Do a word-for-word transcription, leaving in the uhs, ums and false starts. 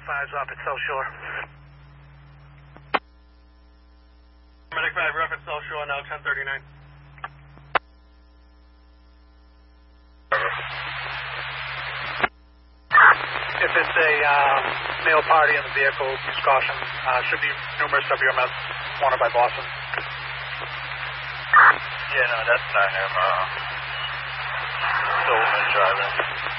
five's up at South Shore. Medic five, rough at South Shore, now ten thirty-nine. If it's a um, male party in the vehicle, just caution. Uh, should be numerous W M S wanted by Boston. Yeah, no, that's not him. Uh, Silverman driving.